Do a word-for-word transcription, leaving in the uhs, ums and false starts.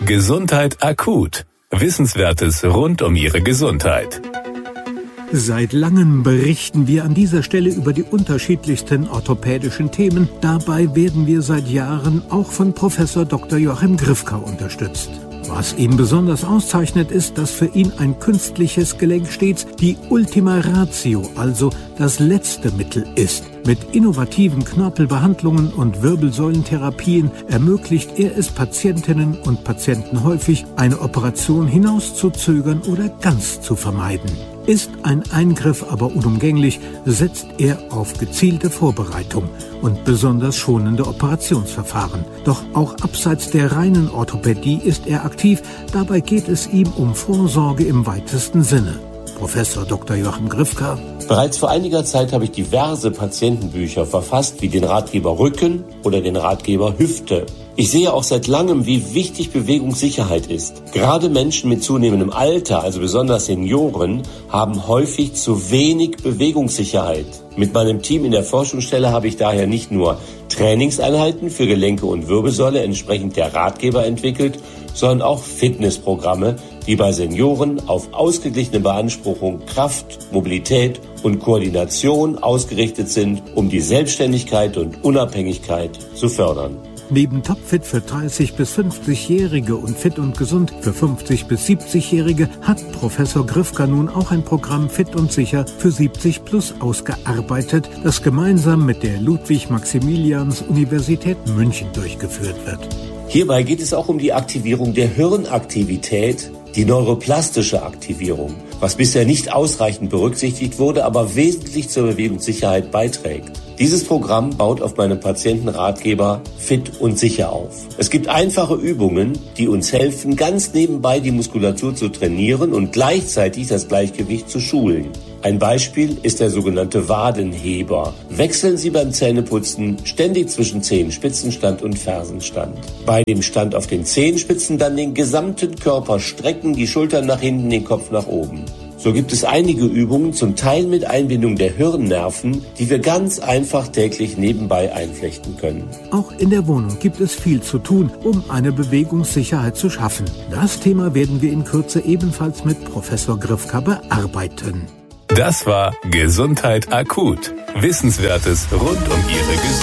Gesundheit akut. Wissenswertes rund um Ihre Gesundheit. Seit langem berichten wir an dieser Stelle über die unterschiedlichsten orthopädischen Themen. Dabei werden wir seit Jahren auch von Professor Doktor Joachim Grifka unterstützt. Was ihn besonders auszeichnet, ist, dass für ihn ein künstliches Gelenk stets die Ultima Ratio, also das letzte Mittel ist. Mit innovativen Knorpelbehandlungen und Wirbelsäulentherapien ermöglicht er es Patientinnen und Patienten häufig, eine Operation hinauszuzögern oder ganz zu vermeiden. Ist ein Eingriff aber unumgänglich, setzt er auf gezielte Vorbereitung und besonders schonende Operationsverfahren. Doch auch abseits der reinen Orthopädie ist er aktiv. Dabei geht es ihm um Vorsorge im weitesten Sinne. Professor Doktor Joachim Grifka. Bereits vor einiger Zeit habe ich diverse Patientenbücher verfasst, wie den Ratgeber Rücken oder den Ratgeber Hüfte. Ich sehe auch seit langem, wie wichtig Bewegungssicherheit ist. Gerade Menschen mit zunehmendem Alter, also besonders Senioren, haben häufig zu wenig Bewegungssicherheit. Mit meinem Team in der Forschungsstelle habe ich daher nicht nur Trainingseinheiten für Gelenke und Wirbelsäule entsprechend der Ratgeber entwickelt, sondern auch Fitnessprogramme, die bei Senioren auf ausgeglichene Beanspruchung, Kraft, Mobilität und Koordination ausgerichtet sind, um die Selbstständigkeit und Unabhängigkeit zu fördern. Neben Topfit für dreißig- bis fünfzigjährige und Fit und Gesund für fünfzig- bis siebzigjährige hat Professor Grifka nun auch ein Programm Fit und Sicher für siebzig plus ausgearbeitet, das gemeinsam mit der Ludwig-Maximilians-Universität München durchgeführt wird. Hierbei geht es auch um die Aktivierung der Hirnaktivität, die neuroplastische Aktivierung, was bisher nicht ausreichend berücksichtigt wurde, aber wesentlich zur Bewegungssicherheit beiträgt. Dieses Programm baut auf meinem Patientenratgeber Fit und Sicher auf. Es gibt einfache Übungen, die uns helfen, ganz nebenbei die Muskulatur zu trainieren und gleichzeitig das Gleichgewicht zu schulen. Ein Beispiel ist der sogenannte Wadenheber. Wechseln Sie beim Zähneputzen ständig zwischen Zehenspitzenstand und Fersenstand. Bei dem Stand auf den Zehenspitzen dann den gesamten Körper strecken, die Schultern nach hinten, den Kopf nach oben. So gibt es einige Übungen, zum Teil mit Einbindung der Hirnnerven, die wir ganz einfach täglich nebenbei einflechten können. Auch in der Wohnung gibt es viel zu tun, um eine Bewegungssicherheit zu schaffen. Das Thema werden wir in Kürze ebenfalls mit Professor Grifka bearbeiten. Das war Gesundheit akut. Wissenswertes rund um Ihre Gesundheit.